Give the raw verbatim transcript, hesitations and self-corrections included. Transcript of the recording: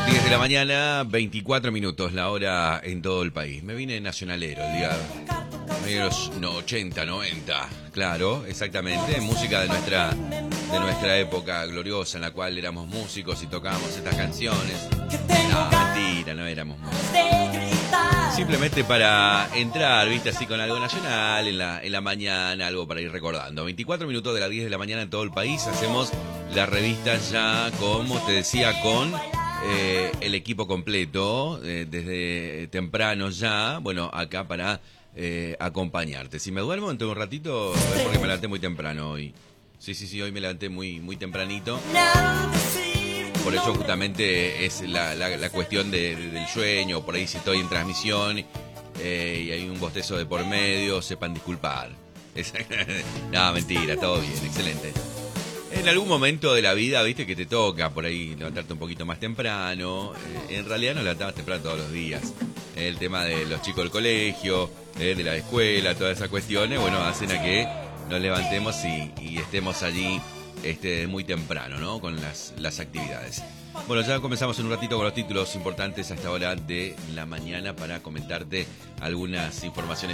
diez de la mañana, veinticuatro minutos, la hora en todo el país. Me vine nacionalero el día de los no, ochenta, noventa, claro, exactamente, música de nuestra, de nuestra época gloriosa en la cual éramos músicos y tocábamos estas canciones. No, mentira, no éramos músicos. Simplemente para entrar, viste, así con algo nacional, en la, en la mañana, algo para ir recordando. veinticuatro minutos de las diez de la mañana en todo el país, hacemos la revista ya, como te decía, con eh, el equipo completo, eh, desde temprano ya, bueno, acá para eh, acompañarte. Si me duermo dentro de un ratito, es porque me levanté muy temprano hoy. Sí, sí, sí, hoy me levanté muy, muy tempranito. Por eso justamente es la, la, la cuestión de, de, del sueño, por ahí si estoy en transmisión eh, y hay un bostezo de por medio, sepan disculpar. Es, no, mentira, todo bien, excelente. En algún momento de la vida, viste, que te toca por ahí levantarte un poquito más temprano. Eh, en realidad nos levantamos temprano todos los días. El tema de los chicos del colegio, eh, de la escuela, todas esas cuestiones, bueno, hacen a que nos levantemos y, y estemos allí Este, muy temprano, ¿no? Con las, las actividades. Bueno, ya comenzamos en un ratito con los títulos importantes a esta hora de la mañana para comentarte algunas informaciones